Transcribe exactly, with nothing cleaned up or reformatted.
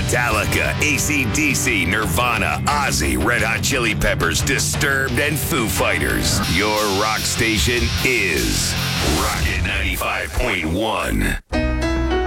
Metallica, A C D C, Nirvana, Ozzy, Red Hot Chili Peppers, Disturbed, and Foo Fighters. Your rock station is Rocket ninety-five point one.